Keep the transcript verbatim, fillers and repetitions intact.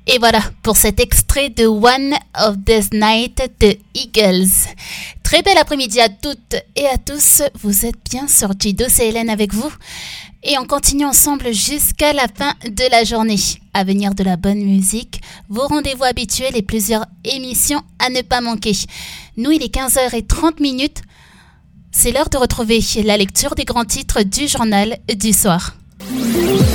Et voilà pour cet extrait de One of These Nights de Eagles. Très bel après-midi à toutes et à tous. Vous êtes bien sur Jido, c'est Hélène avec vous. Et on continue ensemble jusqu'à la fin de la journée. À venir de la bonne musique, vos rendez-vous habituels et plusieurs émissions à ne pas manquer. Nous, il est quinze heures trente. C'est l'heure de retrouver la lecture des grands titres du journal du soir.